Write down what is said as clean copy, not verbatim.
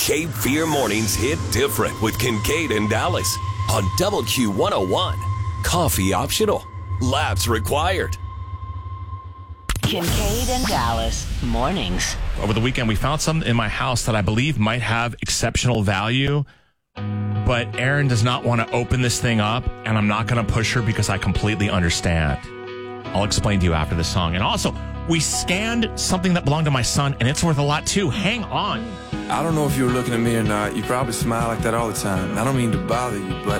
Cape Fear Mornings hit different with Kincaid and Dallas on WQ101. Coffee optional. Laughs required. Kincaid and Dallas mornings. Over the weekend, we found something in my house that I believe might have exceptional value, but Erin does not want to open this thing up, and I'm not going to push her because I completely understand. I'll explain to you after the song. And also, we scanned something that belonged to my son, and it's worth a lot too. Hang on. I don't know if you were looking at me or not. You probably smile like that all the time. I don't mean to bother you, but